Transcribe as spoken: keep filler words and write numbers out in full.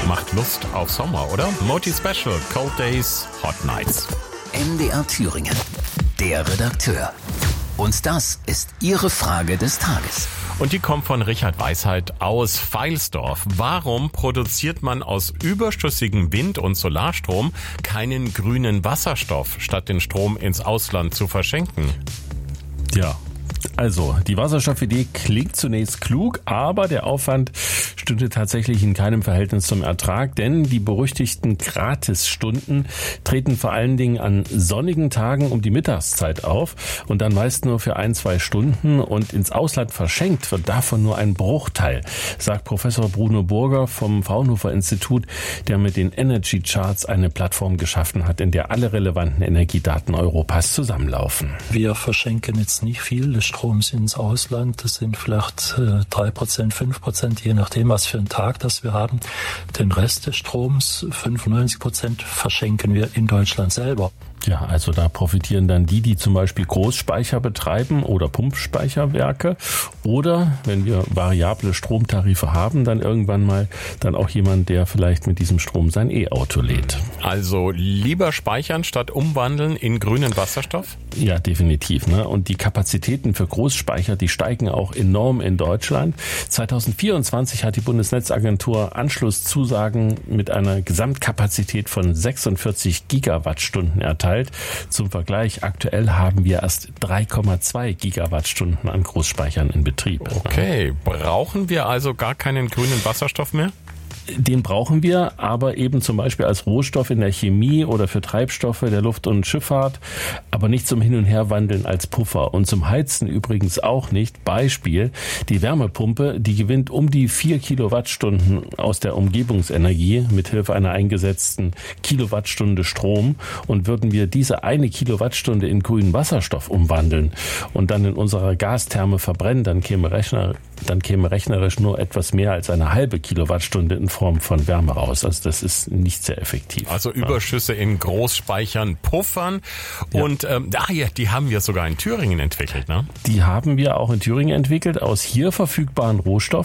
Macht Lust auf Sommer, oder? Moti Special, Cold Days, Hot Nights. M D R Thüringen, der Redakteur. Und das ist Ihre Frage des Tages. Und die kommt von Richard Weisheit aus Veilsdorf. Warum produziert man aus überschüssigem Wind- und Solarstrom keinen grünen Wasserstoff, statt den Strom ins Ausland zu verschenken? Ja. Also, die Wasserstoffidee klingt zunächst klug, aber der Aufwand stünde tatsächlich in keinem Verhältnis zum Ertrag, denn die berüchtigten Gratisstunden treten vor allen Dingen an sonnigen Tagen um die Mittagszeit auf und dann meist nur für ein, zwei Stunden, und ins Ausland verschenkt wird davon nur ein Bruchteil, sagt Professor Bruno Burger vom Fraunhofer Institut, der mit den Energy Charts eine Plattform geschaffen hat, in der alle relevanten Energiedaten Europas zusammenlaufen. Wir verschenken jetzt nicht viel des Stroms ins Ausland. Das sind vielleicht äh, drei Prozent, fünf Prozent, je nachdem, was für einen Tag das wir haben. Den Rest des Stroms, fünfundneunzig Prozent, verschenken wir in Deutschland selber. Ja, also da profitieren dann die, die zum Beispiel Großspeicher betreiben oder Pumpspeicherwerke, oder wenn wir variable Stromtarife haben, dann irgendwann mal dann auch jemand, der vielleicht mit diesem Strom sein E-Auto lädt. Also lieber speichern statt umwandeln in grünen Wasserstoff? Ja, definitiv. Ne? Und die Kapazitäten für Großspeicher, die steigen auch enorm in Deutschland. zwanzig vierundzwanzig hat die Bundesnetzagentur Anschlusszusagen mit einer Gesamtkapazität von sechsundvierzig Gigawattstunden erteilt. Zum Vergleich, aktuell haben wir erst drei Komma zwei Gigawattstunden an Großspeichern in Betrieb. Okay, brauchen wir also gar keinen grünen Wasserstoff mehr? Den brauchen wir, aber eben zum Beispiel als Rohstoff in der Chemie oder für Treibstoffe der Luft- und Schifffahrt, aber nicht zum Hin- und Herwandeln als Puffer und zum Heizen übrigens auch nicht. Beispiel, die Wärmepumpe, die gewinnt um die vier Kilowattstunden aus der Umgebungsenergie mithilfe einer eingesetzten Kilowattstunde Strom, und würden wir diese eine Kilowattstunde in grünen Wasserstoff umwandeln und dann in unserer Gastherme verbrennen, dann käme, Rechner, dann käme rechnerisch nur etwas mehr als eine halbe Kilowattstunde in Form von Wärme raus. Also das ist nicht sehr effektiv. Also Überschüsse ja. in Großspeichern puffern. Ja. Und ähm, ach ja, die haben wir sogar in Thüringen entwickelt, ne? Die haben wir auch in Thüringen entwickelt aus hier verfügbaren Rohstoffen.